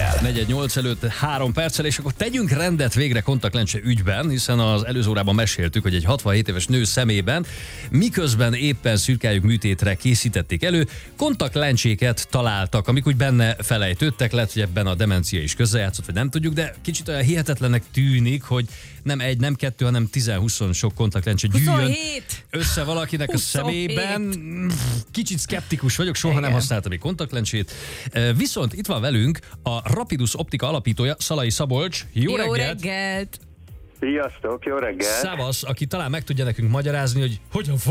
reggel. 4:08 előtt 3 perccel, és akkor tegyünk rendet végre kontaktlencse ügyben, hiszen az előző órában meséltük, hogy egy 67 éves nő szemében, miközben éppen szürkályuk műtétre készítették elő, kontaktlencséket találtak, amik úgy benne felejtődtek, lehet, hogy ebben a demencia is közrejátszott, vagy nem tudjuk, de kicsit olyan hihetetlennek tűnik, hogy nem egy, nem kettő, hanem 10-20 sok kontaktlencse gyűjjön 27. össze valakinek a 27. szemében. Kicsit szkeptikus vagyok, soha nem használtam még kontaktlencsét. Viszont itt van velünk a Rapidus Optika alapítója, Szalai Szabolcs. Jó reggelt! reggelt! Sziasztok, jó reggelt! Szevasz, aki talán meg tudja nekünk magyarázni, hogy hogyan